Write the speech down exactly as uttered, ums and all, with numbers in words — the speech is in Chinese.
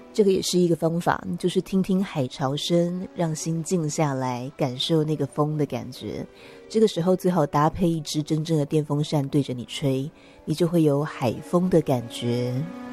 这个也是一个方法，就是听听海潮声，让心静下来，感受那个风的感觉。这个时候最好搭配一支真正的电风扇对着你吹，你就会有海风的感觉。